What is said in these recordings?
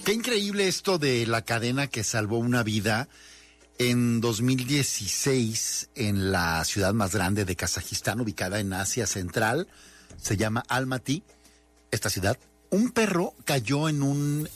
Qué increíble esto de la cadena que salvó una vida. En 2016, en la ciudad más grande de Kazajistán, ubicada en Asia Central, se llama Almaty, esta ciudad, un perro cayó en un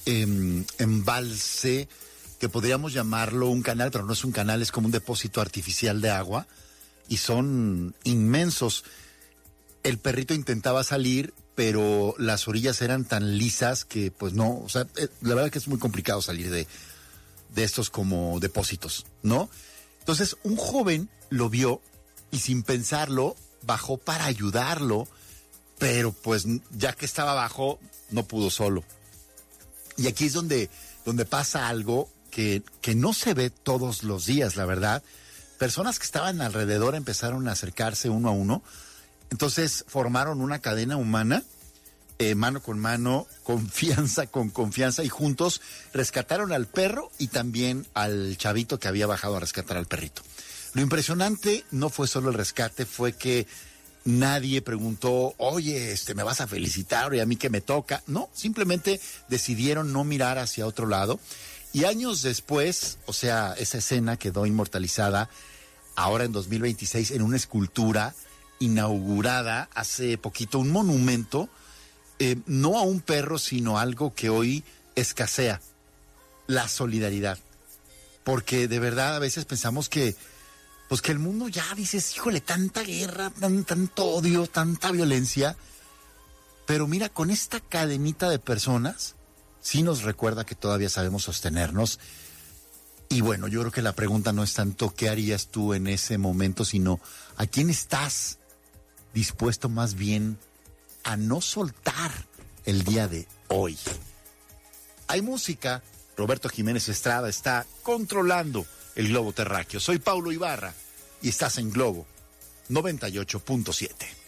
embalse que podríamos llamarlo un canal, pero no es un canal, es como un depósito artificial de agua, y son inmensos. El perrito intentaba salir, pero las orillas eran tan lisas que pues no, o sea, la verdad que es muy complicado salir de estos como depósitos, ¿no? Entonces un joven lo vio y sin pensarlo bajó para ayudarlo, pero pues ya que estaba abajo no pudo solo. Y aquí es donde pasa algo que no se ve todos los días, la verdad. Personas que estaban alrededor empezaron a acercarse uno a uno, entonces formaron una cadena humana, mano con mano, confianza con confianza, y juntos rescataron al perro y también al chavito que había bajado a rescatar al perrito. Lo impresionante no fue solo el rescate, fue que nadie preguntó, oye, ¿me vas a felicitar? ¿Y a mí qué me toca? No, simplemente decidieron no mirar hacia otro lado. Y años después, o sea, esa escena quedó inmortalizada ahora en 2026 en una escultura inaugurada hace poquito, un monumento, no a un perro, sino algo que hoy escasea, la solidaridad. Porque de verdad a veces pensamos que el mundo ya, dices, híjole, tanta guerra, tanto odio, tanta violencia. Pero mira, con esta cadenita de personas, sí nos recuerda que todavía sabemos sostenernos. Y bueno, yo creo que la pregunta no es tanto qué harías tú en ese momento, sino a quién estás dispuesto más bien a no soltar el día de hoy. Hay música. Roberto Jiménez Estrada está controlando el globo terráqueo. Soy Paulo Ibarra y estás en Globo 98.7.